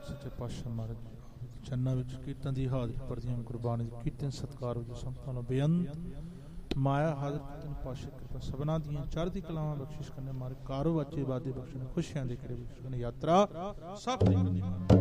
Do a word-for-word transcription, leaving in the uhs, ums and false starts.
ਸੱਚੇ ਪਾਤਸ਼ਾਹ ਮਹਾਰਾਜ ਚੰਨਾ ਵਿੱਚ ਕੀਰਤਨ ਦੀ ਹਾਜ਼ਰੀ ਪਰਦੀਆਂ ਗੁਰਬਾਣੀ ਦੇ ਕੀਰਤਨ ਸਤਿਕਾਰ ਵਿੱਚ ਸੰਤਾਂ ਨੂੰ ਬੇਅੰਤ ਮਾਇਆ ਹਾਜ਼ਰ ਕੀਰਤਨ ਪਾਤਸ਼ਾਹ ਕਿਰਪਾ ਸਭਨਾਂ ਦੀਆਂ ਚੜ੍ਹਦੀ ਕਲਾਵਾਂ ਬਖਸ਼ਿਸ਼ ਕਰਨੇ ਮਾਰੇ ਕਾਰੋ ਵਾਚੇ ਵਾਦੇ ਬਖਸ਼ਣ ਖੁਸ਼ੀਆਂ ਦੇ ਕਰੇ ਬਖਸ਼ਣ ਯਾਤਰਾ ਸਫਲ